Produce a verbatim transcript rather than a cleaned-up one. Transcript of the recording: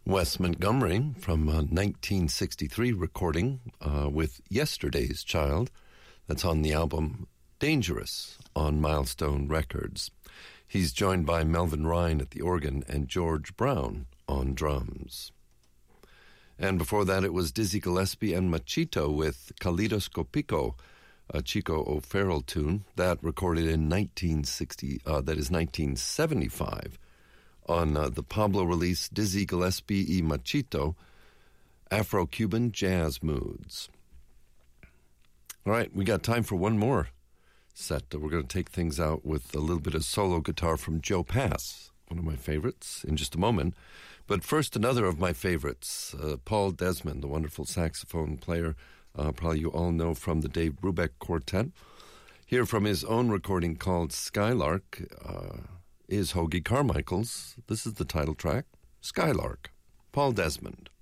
Wes Montgomery from a nineteen sixty-three recording uh, with Yesterday's Child. That's on the album Dangerous on Milestone Records. He's joined by Melvin Ryan at the organ and George Brown on drums. And before that, it was Dizzy Gillespie and Machito with Kaleidoscopico, a Chico O'Farrell tune that recorded in nineteen sixty, uh, that is nineteen seventy-five, on uh, the Pablo release Dizzy Gillespie y Machito, Afro-Cuban Jazz Moods. All right, we got time for one more set. We're going to take things out with a little bit of solo guitar from Joe Pass, one of my favorites, in just a moment. But first, another of my favorites, uh, Paul Desmond, the wonderful saxophone player, uh, probably you all know from the Dave Brubeck Quartet. Here from his own recording called Skylark uh, is Hoagy Carmichael's. This is the title track, Skylark, Paul Desmond.